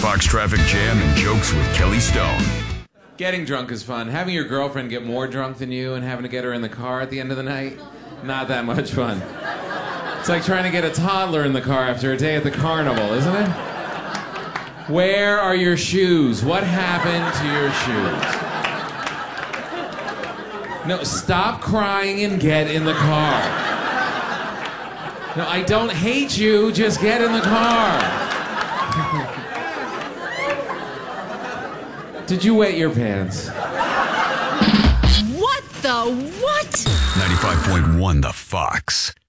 Fox Traffic Jam and Jokes with Kelly Stone. Getting drunk is fun. Having your girlfriend get more drunk than you and having to get her in the car at the end of the night, not that much fun. It's like trying to get a toddler in the car after a day at the carnival, isn't it? Where are your shoes? What happened to your shoes? No, stop crying and get in the car. No, I don't hate you, just get in the car. Did you wet your pants? What the what? 95.1 The Fox.